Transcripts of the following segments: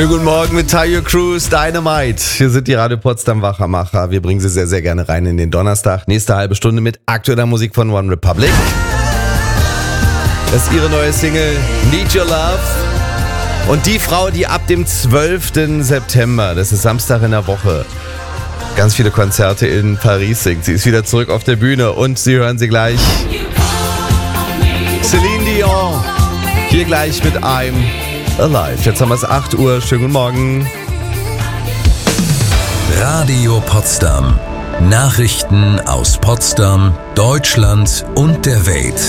Guten Morgen mit Tayo Cruz, Dynamite. Hier sind die Radio Potsdam Wachermacher. Wir bringen sie sehr, sehr gerne rein in den Donnerstag. Nächste halbe Stunde mit aktueller Musik von One Republic. Das ist ihre neue Single Need Your Love. Und die Frau, die ab dem 12. September, das ist Samstag in der Woche, ganz viele Konzerte in Paris singt. Sie ist wieder zurück auf der Bühne und Sie hören sie gleich. Celine Dion. Hier gleich mit I'm Alive. Jetzt haben wir es 8 Uhr. Schönen guten Morgen. Radio Potsdam. Nachrichten aus Potsdam, Deutschland und der Welt.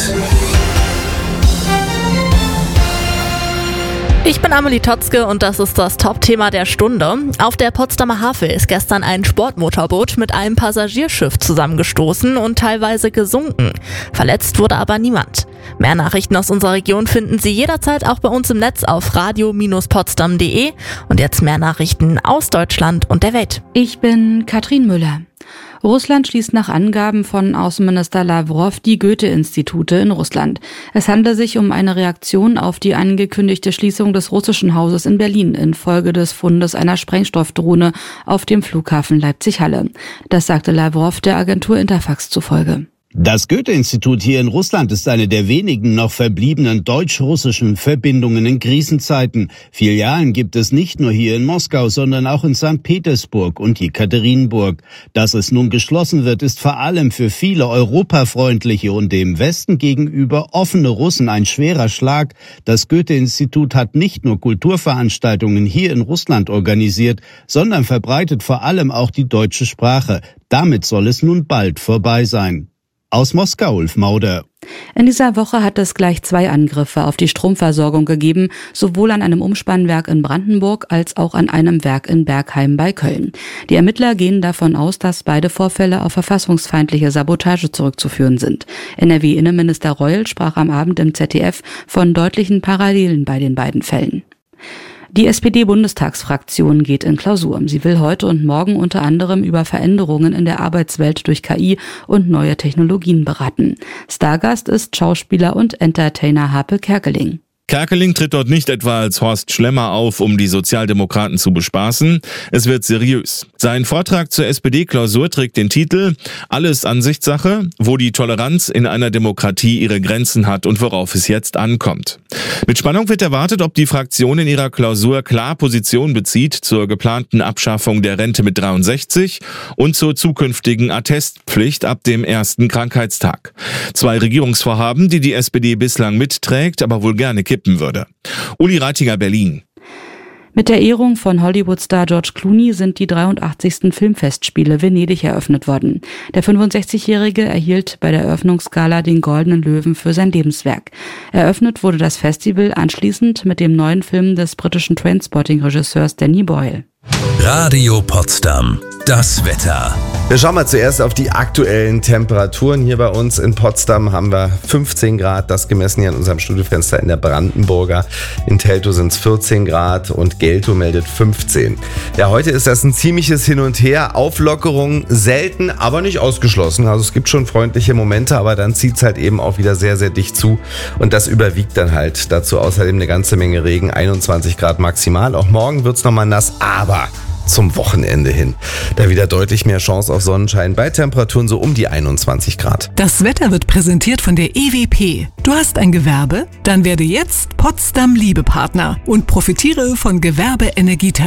Ich bin Amelie Totzke und das ist das Top-Thema der Stunde. Auf der Potsdamer Havel ist gestern ein Sportmotorboot mit einem Passagierschiff zusammengestoßen und teilweise gesunken. Verletzt wurde aber niemand. Mehr Nachrichten aus unserer Region finden Sie jederzeit auch bei uns im Netz auf radio-potsdam.de. Und jetzt mehr Nachrichten aus Deutschland und der Welt. Ich bin Katrin Müller. Russland schließt nach Angaben von Außenminister Lavrov die Goethe-Institute in Russland. Es handelt sich um eine Reaktion auf die angekündigte Schließung des russischen Hauses in Berlin infolge des Fundes einer Sprengstoffdrohne auf dem Flughafen Leipzig-Halle. Das sagte Lavrov der Agentur Interfax zufolge. Das Goethe-Institut hier in Russland ist eine der wenigen noch verbliebenen deutsch-russischen Verbindungen in Krisenzeiten. Filialen gibt es nicht nur hier in Moskau, sondern auch in St. Petersburg und Jekaterinburg. Dass es nun geschlossen wird, ist vor allem für viele europafreundliche und dem Westen gegenüber offene Russen ein schwerer Schlag. Das Goethe-Institut hat nicht nur Kulturveranstaltungen hier in Russland organisiert, sondern verbreitet vor allem auch die deutsche Sprache. Damit soll es nun bald vorbei sein. Aus Moskau, Ulf Mauder. In dieser Woche hat es gleich 2 Angriffe auf die Stromversorgung gegeben, sowohl an einem Umspannwerk in Brandenburg als auch an einem Werk in Bergheim bei Köln. Die Ermittler gehen davon aus, dass beide Vorfälle auf verfassungsfeindliche Sabotage zurückzuführen sind. NRW-Innenminister Reul sprach am Abend im ZDF von deutlichen Parallelen bei den beiden Fällen. Die SPD-Bundestagsfraktion geht in Klausur. Sie will heute und morgen unter anderem über Veränderungen in der Arbeitswelt durch KI und neue Technologien beraten. Stargast ist Schauspieler und Entertainer Harpe Kerkeling. Kerkeling tritt dort nicht etwa als Horst Schlemmer auf, um die Sozialdemokraten zu bespaßen. Es wird seriös. Sein Vortrag zur SPD-Klausur trägt den Titel »Alles Ansichtssache, wo die Toleranz in einer Demokratie ihre Grenzen hat und worauf es jetzt ankommt«. Mit Spannung wird erwartet, ob die Fraktion in ihrer Klausur klar Position bezieht zur geplanten Abschaffung der Rente mit 63 und zur zukünftigen Attestpflicht ab dem ersten Krankheitstag. 2 Regierungsvorhaben, die die SPD bislang mitträgt, aber wohl gerne kippen würde. Uli Reitinger, Berlin. Mit der Ehrung von Hollywood-Star George Clooney sind die 83. Filmfestspiele Venedig eröffnet worden. Der 65-Jährige erhielt bei der Eröffnungsgala den Goldenen Löwen für sein Lebenswerk. Eröffnet wurde das Festival anschließend mit dem neuen Film des britischen Trainspotting-Regisseurs Danny Boyle. Radio Potsdam. Das Wetter. Wir schauen mal zuerst auf die aktuellen Temperaturen. Hier bei uns in Potsdam haben wir 15 Grad, das gemessen hier an unserem Studiofenster in der Brandenburger. In Teltow sind es 14 Grad und Geltow meldet 15. Ja, heute ist das ein ziemliches Hin und Her. Auflockerung selten, aber nicht ausgeschlossen. Also es gibt schon freundliche Momente, aber dann zieht es halt eben auch wieder sehr, sehr dicht zu. Und das überwiegt dann halt. Dazu außerdem eine ganze Menge Regen, 21 Grad maximal. Auch morgen wird es nochmal nass, aber zum Wochenende hin. Da wieder deutlich mehr Chance auf Sonnenschein bei Temperaturen so um die 21 Grad. Das Wetter wird präsentiert von der EWP. Du hast ein Gewerbe? Dann werde jetzt Potsdam Liebepartner und profitiere von Gewerbeenergietarif.